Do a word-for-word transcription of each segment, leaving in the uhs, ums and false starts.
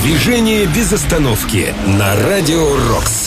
Движение без остановки на Радио Рокс.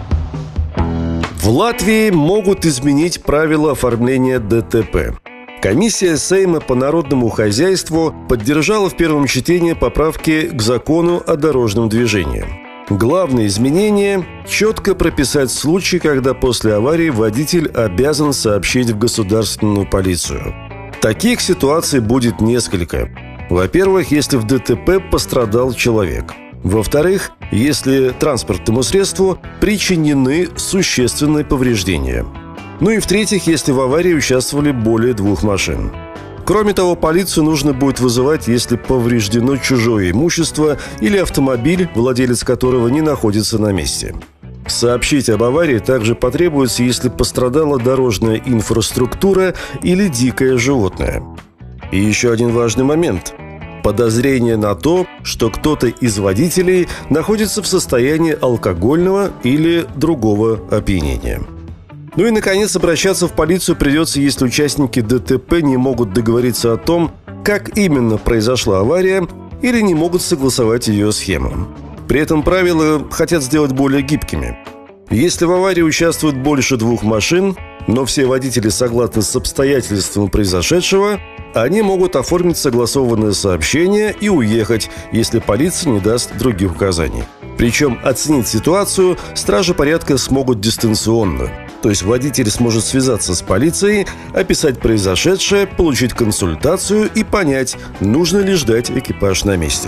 В Латвии могут изменить правила оформления ДТП. Комиссия Сейма по народному хозяйству поддержала в первом чтении поправки к закону о дорожном движении. Главное изменение – четко прописать случай, когда после аварии водитель обязан сообщить в государственную полицию. Таких ситуаций будет несколько. Во-первых, если в ДТП пострадал человек. Во-вторых, если транспортному средству причинены существенные повреждения. Ну и в-третьих, если в аварии участвовали более двух машин. Кроме того, полицию нужно будет вызывать, если повреждено чужое имущество или автомобиль, владелец которого не находится на месте. Сообщить об аварии также потребуется, если пострадала дорожная инфраструктура или дикое животное. И еще один важный момент – подозрение на то, что кто-то из водителей находится в состоянии алкогольного или другого опьянения. Ну и, наконец, обращаться в полицию придется, если участники ДТП не могут договориться о том, как именно произошла авария, или не могут согласовать ее схему. При этом правила хотят сделать более гибкими. Если в аварии участвует больше двух машин, но все водители согласны с обстоятельствами произошедшего, они могут оформить согласованное сообщение и уехать, если полиция не даст других указаний. Причем оценить ситуацию стражи порядка смогут дистанционно. То есть водитель сможет связаться с полицией, описать произошедшее, получить консультацию и понять, нужно ли ждать экипаж на месте.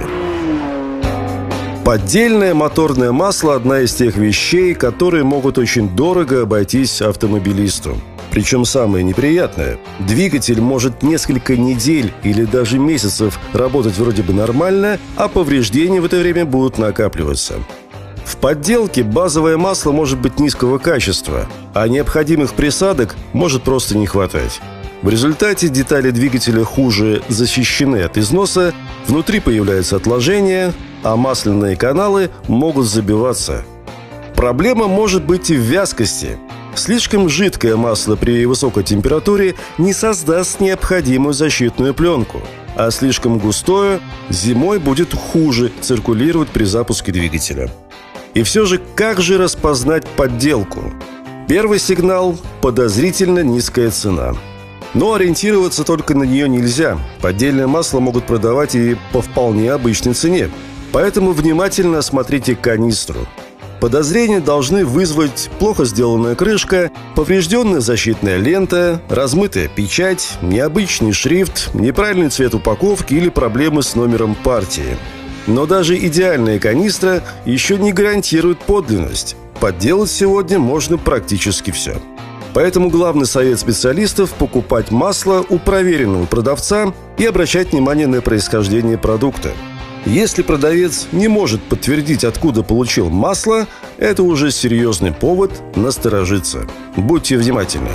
Поддельное моторное масло – одна из тех вещей, которые могут очень дорого обойтись автомобилисту. Причем самое неприятное – двигатель может несколько недель или даже месяцев работать вроде бы нормально, а повреждения в это время будут накапливаться. В подделке базовое масло может быть низкого качества, а необходимых присадок может просто не хватать. В результате детали двигателя хуже защищены от износа, внутри появляются отложения, а масляные каналы могут забиваться. Проблема может быть и в вязкости. Слишком жидкое масло при высокой температуре не создаст необходимую защитную пленку, а слишком густое зимой будет хуже циркулировать при запуске двигателя. И все же, как же распознать подделку? Первый сигнал – подозрительно низкая цена. Но ориентироваться только на нее нельзя. Поддельное масло могут продавать и по вполне обычной цене. Поэтому внимательно осмотрите канистру. Подозрения должны вызвать плохо сделанная крышка, поврежденная защитная лента, размытая печать, необычный шрифт, неправильный цвет упаковки или проблемы с номером партии. Но даже идеальная канистра еще не гарантирует подлинность. Подделать сегодня можно практически все. Поэтому главный совет специалистов – покупать масло у проверенного продавца и обращать внимание на происхождение продукта. Если продавец не может подтвердить, откуда получил масло, это уже серьезный повод насторожиться. Будьте внимательны.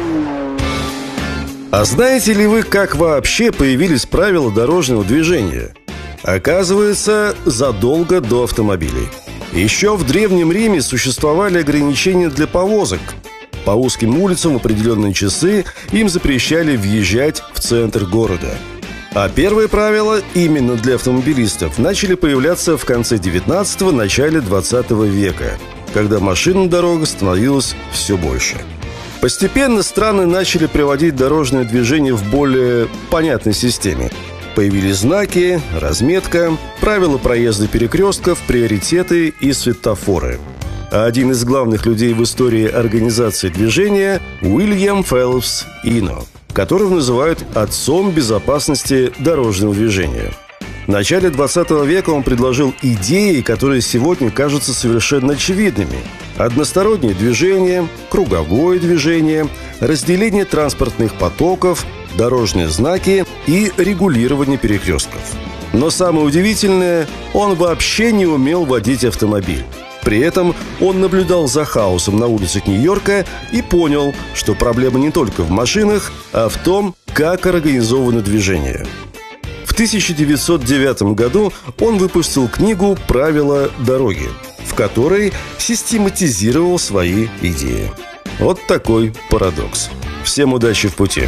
А знаете ли вы, как вообще появились правила дорожного движения? Оказывается, задолго до автомобилей. Еще в Древнем Риме существовали ограничения для повозок. По узким улицам в определенные часы им запрещали въезжать в центр города. А первые правила именно для автомобилистов начали появляться в конце девятнадцатого – начале двадцатого века, когда машин на дорогах становилось все больше. Постепенно страны начали приводить дорожное движение в более понятной системе. Появились знаки, разметка, правила проезда перекрестков, приоритеты и светофоры. А один из главных людей в истории организации движения – Уильям Фелпс Ино, которого называют отцом безопасности дорожного движения. В начале двадцатого века он предложил идеи, которые сегодня кажутся совершенно очевидными. Одностороннее движение, круговое движение, разделение транспортных потоков, дорожные знаки и регулирование перекрестков. Но самое удивительное – он вообще не умел водить автомобиль. При этом он наблюдал за хаосом на улицах Нью-Йорка и понял, что проблема не только в машинах, а в том, как организовано движение. В тысяча девятьсот девятом году он выпустил книгу «Правила дороги», в которой систематизировал свои идеи. Вот такой парадокс. Всем удачи в пути.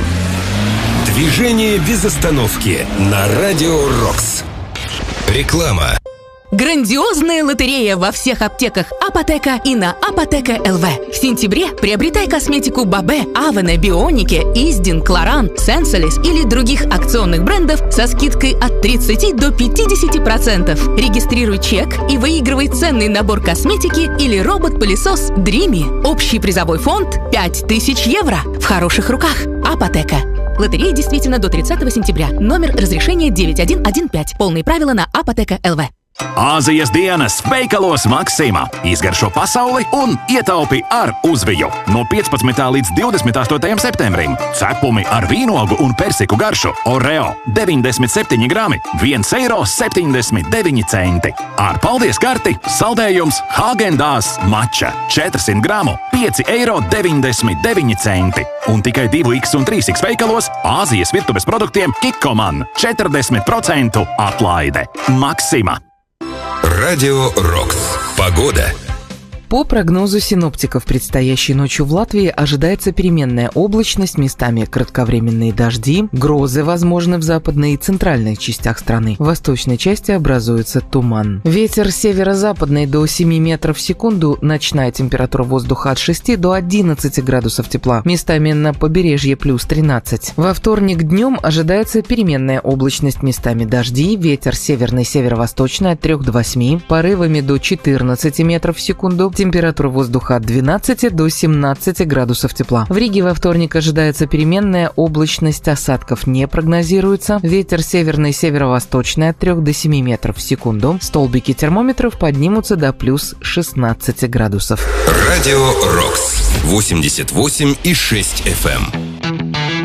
Движение без остановки на Радио Рокс. Реклама. Грандиозная лотерея во всех аптеках Апотека и на Апотека точка эл ви. В сентябре приобретай косметику Бабе, Авене, Бионике, Издин, Кларан, Сенсолис или других акционных брендов со скидкой от тридцати до пятидесяти процентов. Регистрируй чек и выигрывай ценный набор косметики или робот-пылесос Дрими. Общий призовой фонд пять тысяч евро. В хороших руках. Апотека. Лотерея действительно до тридцатого сентября. Номер разрешения девять один один пять. Полные правила на Апотека точка эл ви. Āzijas dienas veikalos Maksima. Izgaršo pasauli un ietaupi ar uzviju. No piecpadsmitā līdz divdesmit astotajam septembrim. Cepumi ar vīnogu un persiku garšu. Oreo deviņdesmit septiņi grami. viens eiro septiņdesmit deviņi centi. Ar paldies karti saldējums Häagen-Dazs mača. četrsimt gramu. pieci eiro deviņdesmit deviņi centi. Un tikai divi iks un trīs iks veikalos Āzijas virtuves produktiem Kikkoman. četrdesmit procentu atlaide. Maksima. Радио Рокс. Погода. По прогнозу синоптиков, предстоящей ночью в Латвии ожидается переменная облачность, местами кратковременные дожди, грозы возможны в западной и центральной частях страны. В восточной части образуется туман. Ветер северо-западный до семи метров в секунду, ночная температура воздуха от шести до одиннадцати градусов тепла, местами на побережье плюс тринадцать. Во вторник днем ожидается переменная облачность, местами дожди, ветер северный, северо-восточный от трёх до восьми, порывами до четырнадцати метров в секунду, температура воздуха от двенадцати до семнадцати градусов тепла. В Риге во вторник ожидается переменная облачность, осадков не прогнозируется. Ветер северный, северо-восточный от трёх до семи метров в секунду. Столбики термометров поднимутся до плюс шестнадцати градусов. Радио Рокс. восемьдесят восемь и шесть эф эм.